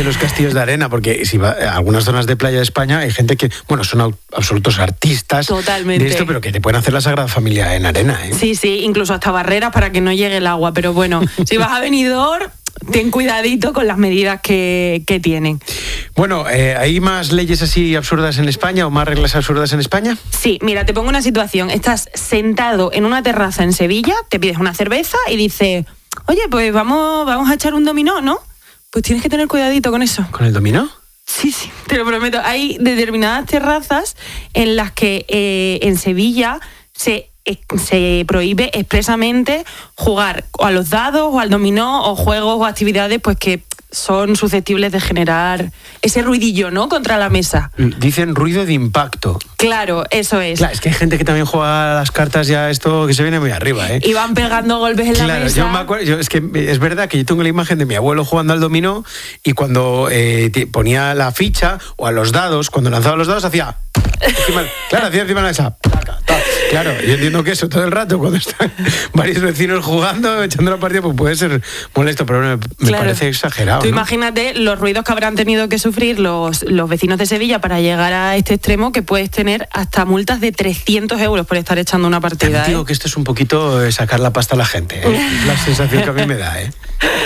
los castillos de arena, porque si va a algunas zonas de playa de España hay gente que, bueno, son absolutos artistas. Totalmente. De esto, pero que te pueden hacer la Sagrada Familia en arena, ¿eh? Sí, incluso hasta barreras para que no llegue el agua, pero bueno, si vas a Benidorm, ten cuidadito con las medidas que tienen. Bueno, ¿hay más leyes así absurdas en España o más reglas absurdas en España? Sí, mira, te pongo una situación. Estás sentado en una terraza en Sevilla, te pides una cerveza y dices, oye, pues vamos a echar un dominó, ¿no? Pues tienes que tener cuidadito con eso. ¿Con el dominó? Sí, te lo prometo. Hay determinadas terrazas en las que en Sevilla se prohíbe expresamente jugar o a los dados o al dominó o juegos o actividades pues que son susceptibles de generar ese ruidillo, ¿no?, contra la mesa. Dicen ruido de impacto. Claro, eso es. Claro, es que hay gente que también juega a las cartas ya esto que se viene muy arriba, ¿eh? Y van pegando golpes en la mesa. Yo me acuerdo, es que es verdad que yo tengo la imagen de mi abuelo jugando al dominó y cuando ponía la ficha o a los dados, cuando lanzaba los dados hacía encima de la mesa. Claro, yo entiendo que eso todo el rato, cuando están varios vecinos jugando, echando la partida, pues puede ser molesto, pero me parece exagerado. Tú ¿no? imagínate los ruidos que habrán tenido que sufrir los vecinos de Sevilla para llegar a este extremo, que puedes tener hasta multas de 300 euros por estar echando una partida. También digo que esto es un poquito sacar la pasta a la gente, ¿eh? Es la sensación que a mí me da, ¿eh?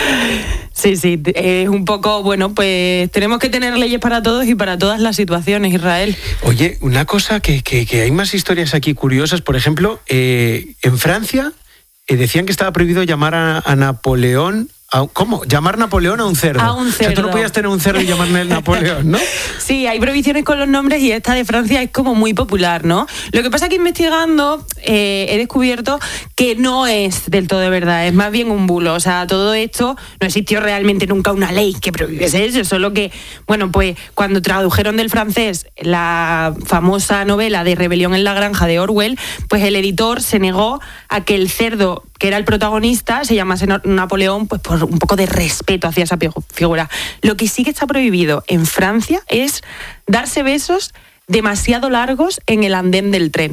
Sí, es un poco, bueno, pues tenemos que tener leyes para todos y para todas las situaciones, Israel. Oye, una cosa que hay más historias aquí curiosas, por ejemplo, en Francia decían que estaba prohibido llamar a Napoleón. ¿Cómo? Llamar Napoleón a un cerdo. A un cerdo. O sea, tú no podías tener un cerdo y llamarle Napoleón, ¿no? Sí, hay prohibiciones con los nombres y esta de Francia es como muy popular, ¿no? Lo que pasa es que investigando he descubierto que no es del todo de verdad, es más bien un bulo. O sea, todo esto no existió realmente nunca una ley que prohibiese eso, solo que, bueno, pues cuando tradujeron del francés la famosa novela de Rebelión en la Granja de Orwell, pues el editor se negó a que el cerdo que era el protagonista se llamase Napoleón, pues por un poco de respeto hacia esa figura. Lo que sí que está prohibido en Francia es darse besos demasiado largos en el andén del tren.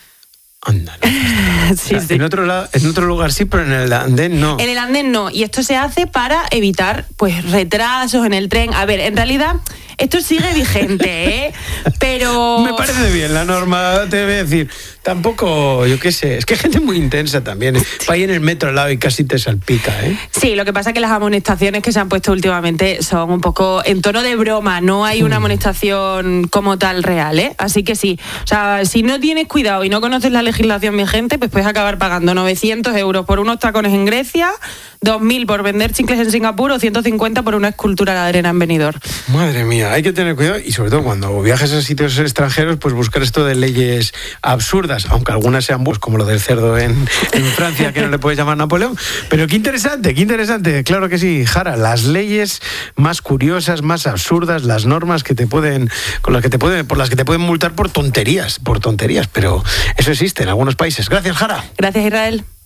Anda, sí. En otro lugar sí, pero en el andén no. En el andén no, y esto se hace para evitar pues retrasos en el tren. A ver, en realidad esto sigue vigente, ¿eh? Pero... Me parece bien la norma, te voy a decir. Tampoco, yo qué sé, es que hay gente muy intensa también. Va ahí en el metro al lado y casi te salpica, ¿eh? Sí, lo que pasa es que las amonestaciones que se han puesto últimamente son un poco en tono de broma, no hay una amonestación como tal real, ¿eh? Así que sí, o sea, si no tienes cuidado y no conoces la legislación vigente, pues puedes acabar pagando 900 euros por unos tacones en Grecia, 2.000 por vender chicles en Singapur o 150 por una escultura de arena en Benidorm. Madre mía, hay que tener cuidado y sobre todo cuando viajes a sitios extranjeros, pues buscar esto de leyes absurdas, aunque algunas sean como lo del cerdo en Francia, que no le puedes llamar Napoleón. Pero qué interesante, claro que sí, Jara, las leyes más curiosas, más absurdas, las normas que por las que te pueden multar por tonterías, pero eso existe en algunos países. Gracias, Jara. Gracias, Israel.